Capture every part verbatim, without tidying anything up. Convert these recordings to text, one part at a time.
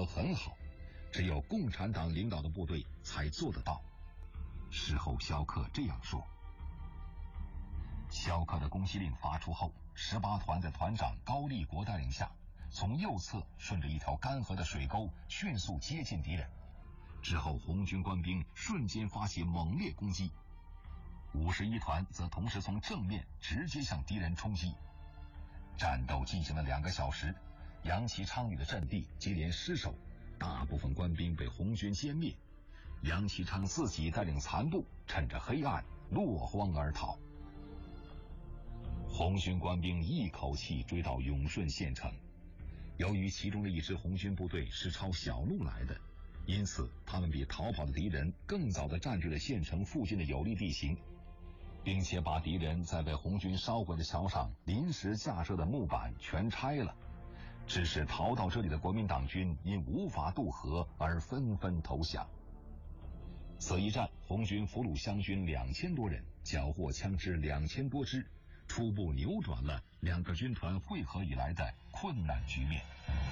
合很好，只有共产党领导的部队才做得到。事后萧克这样说。萧克的攻击令发出后，十八团在团长高立国带领下，从右侧顺着一条干涸的水沟迅速接近敌人。之后红军官兵瞬间发起猛烈攻击，五十一团则同时从正面直接向敌人冲击。战斗进行了两个小时，杨其昌旅的阵地接连失守，大部分官兵被红军歼灭。杨其昌自己带领残部趁着黑暗落荒而逃。红军官兵一口气追到永顺县城，由于其中的一支红军部队是抄小路来的，因此他们比逃跑的敌人更早地占据了县城附近的有利地形，并且把敌人在被红军烧毁的桥上临时架设的木板全拆了。致使逃到这里的国民党军因无法渡河而纷纷投降。此一战，红军俘虏湘军两千多人，缴获枪支两千多支，初步扭转了两个军团会合以来的困难局面。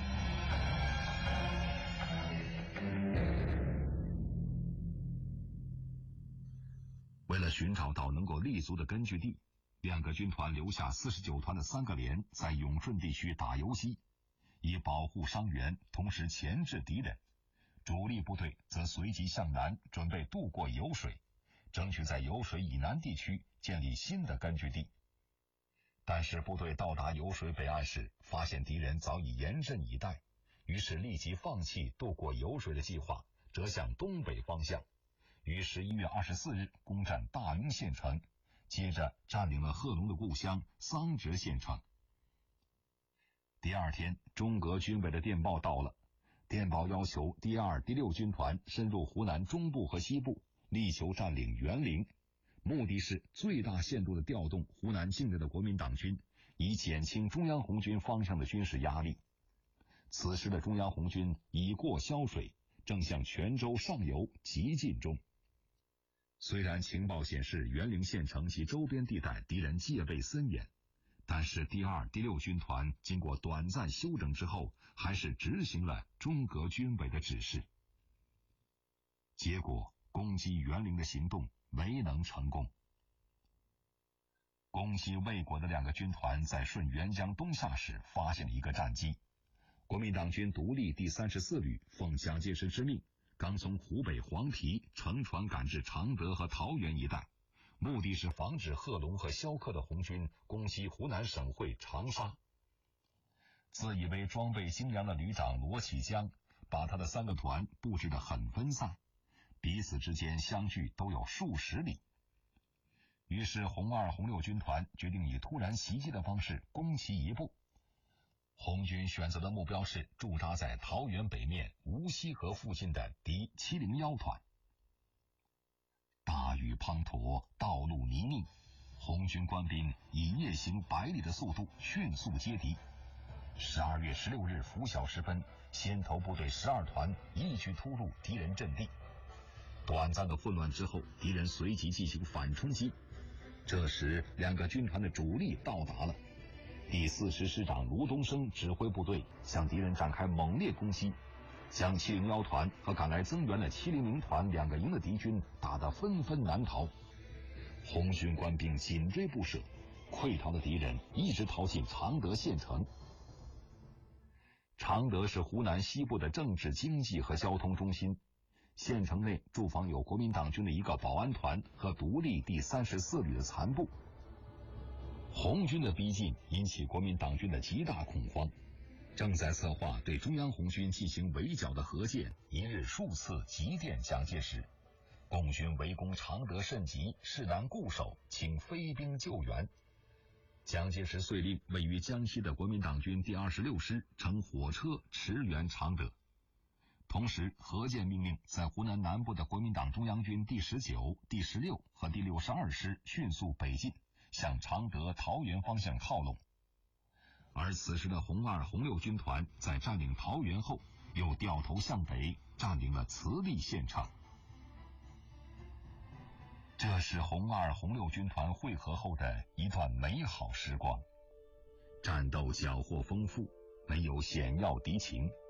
为了寻找到能够立足的根据地，两个军团留下四十九团的三个连在永顺地区打游击，以保护伤员，同时钳制敌人。主力部队则随即向南，准备渡过颉水，争取在颉水以南地区建立新的根据地。但是部队到达颉水北岸时，发现敌人早已严阵以待，于是立即放弃渡过颉水的计划，折向东北方向，于十一月二十四日攻占大庸县城，接着占领了贺龙的故乡桑植县城。第二天，中革军委的电报到了，电报要求第二、第六军团深入湖南中部和西部，力求占领沅陵，目的是最大限度地调动湖南境内的国民党军，以减轻中央红军方向的军事压力。此时的中央红军已过萧水，正向泉州上游急进中。虽然情报显示沅陵县城及周边地带敌人戒备森严，但是第二、第六军团经过短暂休整之后，还是执行了中革军委的指示。结果，攻击沅陵的行动没能成功。攻击魏国的两个军团在顺沅江东下时发现了一个战机，国民党军独立第三十四旅奉蒋介石之命，刚从湖北黄陂乘船赶至常德和桃园一带，目的是防止贺龙和萧克的红军攻击湖南省会长沙。自以为装备精良的旅长罗启江把他的三个团布置得很分散，彼此之间相距都有数十里。于是红二、红六军团决定以突然袭击的方式攻其一部。红军选择的目标是驻扎在桃园北面无锡河附近的敌七零一团。大雨滂沱，道路泥泞，红军官兵以夜行百里的速度迅速接敌。十二月十六日拂晓时分，先头部队十二团一举突入敌人阵地。短暂的混乱之后，敌人随即进行反冲击。这时两个军团的主力到达了，第四师师长卢东升指挥部队向敌人展开猛烈攻击，将七零一团和赶来增援的七零零团两个营的敌军打得纷纷难逃。红军官兵紧追不舍，溃逃的敌人一直逃进常德县城。常德是湖南西部的政治、经济和交通中心，县城内驻防有国民党军的一个保安团和独立第三十四旅的残部。红军的逼近引起国民党军的极大恐慌，正在策划对中央红军进行围剿的何键一日数次急电蒋介石，共军围攻常德甚急，势难固守，请飞兵救援。蒋介石遂令位于江西的国民党军第二十六师乘火车驰援常德。同时，何键命令在湖南南部的国民党中央军第十九、第十六和第六十二师迅速北进，向常德、桃园方向靠拢。而此时的红二、红六军团在占领桃园后，又掉头向北，占领了慈利县城。这是红二、红六军团会合后的一段美好时光，战斗缴获丰富，没有险要敌情，